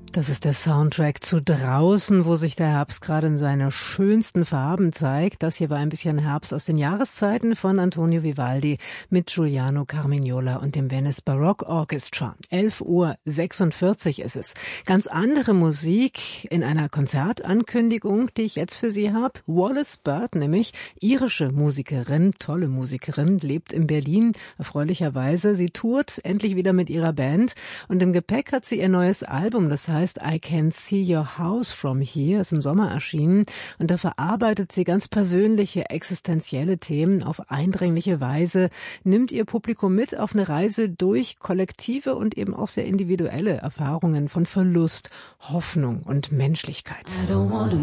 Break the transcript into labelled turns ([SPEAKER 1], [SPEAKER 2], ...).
[SPEAKER 1] Das ist der Soundtrack zu Draußen, wo sich der Herbst gerade in seine schönsten Farben zeigt. Das hier war ein bisschen Herbst aus den Jahreszeiten von Antonio Vivaldi mit Giuliano Carmignola und dem Venice Baroque Orchestra. 11:46 Uhr ist es. Ganz andere Musik in einer Konzertankündigung, die ich jetzt für Sie habe. Wallis Bird, nämlich irische Musikerin, tolle Musikerin, lebt in Berlin, erfreulicherweise. Sie tourt endlich wieder mit ihrer Band und im Gepäck hat sie ihr neues Album, das heißt I Can See Your House From Here, ist im Sommer erschienen und da verarbeitet sie ganz persönliche, existenzielle Themen auf eindringliche Weise, nimmt ihr Publikum mit auf eine Reise durch kollektive und eben auch sehr individuelle Erfahrungen von Verlust, Hoffnung und Menschlichkeit.